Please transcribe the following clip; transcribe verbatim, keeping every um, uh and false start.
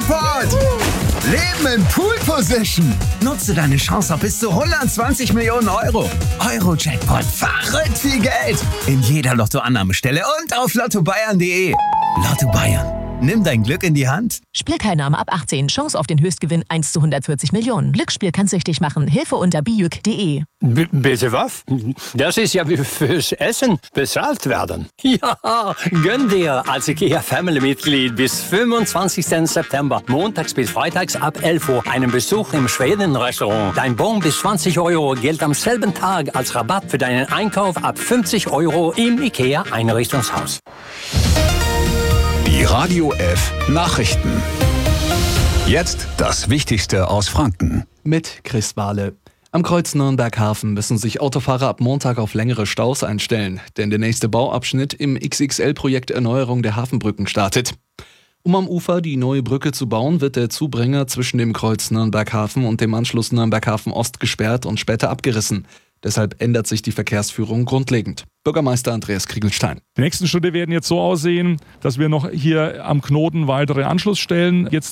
Eurojackpot! Leben in Pool Position. Nutze deine Chance auf bis zu hundertzwanzig Millionen Euro. Eurojackpot, verrückt viel Geld. In jeder Lottoannahmestelle und auf lotto bayern punkt de. Lotto Bayern. Nimm dein Glück in die Hand. Spielteilnahme ab achtzehn. Chance auf den Höchstgewinn eins zu hundertvierzig Millionen. Glücksspiel kann süchtig machen. Hilfe unter bijuk punkt de. B- bitte was? Das ist ja wie fürs Essen bezahlt werden. Ja, gönn dir als IKEA-Family-Mitglied bis fünfundzwanzigsten September, montags bis freitags ab elf Uhr, einen Besuch im Schweden-Restaurant. Dein Bon bis zwanzig Euro gilt am selben Tag als Rabatt für deinen Einkauf ab fünfzig Euro im IKEA-Einrichtungshaus. Die Radio F Nachrichten. Jetzt das Wichtigste aus Franken. Mit Chris Wahle. Am Kreuz Nürnberg-Hafen müssen sich Autofahrer ab Montag auf längere Staus einstellen, denn der nächste Bauabschnitt im X X L-Projekt Erneuerung der Hafenbrücken startet. Um am Ufer die neue Brücke zu bauen, wird der Zubringer zwischen dem Kreuz Nürnberg-Hafen und dem Anschluss Nürnberg-Hafen Ost gesperrt und später abgerissen. Deshalb ändert sich die Verkehrsführung grundlegend. Bürgermeister Andreas Kriegelstein. Die nächsten Schritte werden jetzt so aussehen, dass wir noch hier am Knoten weitere Anschlussstellen jetzt